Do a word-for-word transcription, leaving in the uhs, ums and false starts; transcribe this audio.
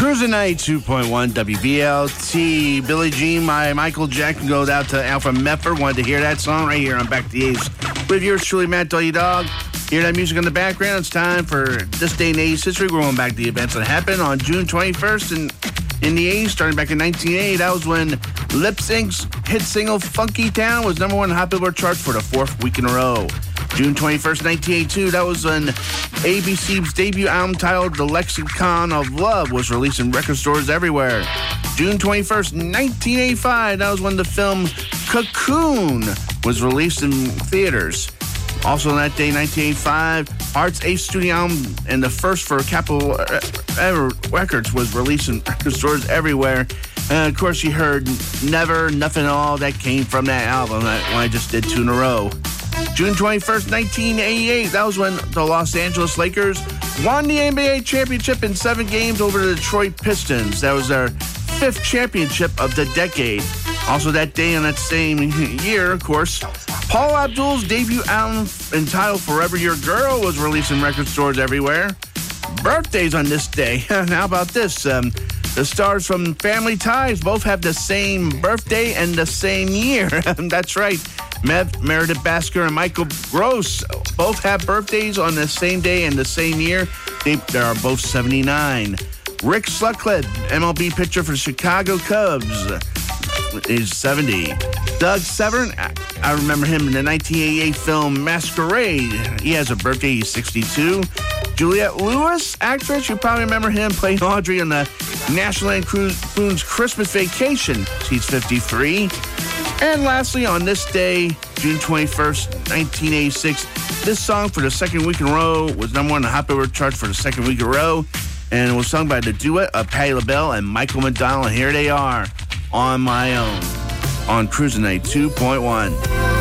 Cruising ninety-two point one W B L T. Billie Jean by Michael Jackson goes out to Alpha Meffer. Wanted to hear that song right here on Back to the eighties with yours truly, Matt Doggy Dog. Hear that music in the background. It's time for this day in eighties history. We're going back to the events that happened on June twenty-first in, in the eighties, starting back in nineteen eighty. That was when Lip Sync's hit single Funky Town was number one on the Hot Billboard charts for the fourth week in a row. June twenty-first, nineteen eighty-two, that was when A B C's debut album titled The Lexicon of Love was released in record stores everywhere. June twenty-first, nineteen eighty-five, that was when the film Cocoon was released in theaters. Also on that day, nineteen eighty-five, Heart's eighth studio album and the first for Capitol Records was released in record stores everywhere. And of course, you heard Never, Nothing at All that came from that album when I just did two in a row. June twenty-first, nineteen eighty-eight, that was when the Los Angeles Lakers won the N B A championship in seven games over the Detroit Pistons. That was their fifth championship of the decade. Also that day and that same year, of course, Paula Abdul's debut album entitled Forever Your Girl was released in record stores everywhere. Birthdays on this day. How about this? Um, the stars from Family Ties both have the same birthday and the same year. That's right. Mev, Meredith Basker and Michael Gross both have birthdays on the same day and the same year. They, they are both seventy-nine. Rick Sutcliffe, M L B pitcher for the Chicago Cubs, is seventy. Doug Severn, I remember him in the nineteen eighty-eight film Masquerade. He has a birthday, he's sixty-two. Juliette Lewis, actress, you probably remember him playing Audrey on the National Lampoon's Christmas Vacation. She's fifty-three. And lastly, on this day, June twenty-first, nineteen eighty-six, this song for the second week in a row was number one on the Hot Billboard charts for the second week in a row, and it was sung by the duet of Patti LaBelle and Michael McDonald. And here they are, On My Own, on Cruising ninety-two point one.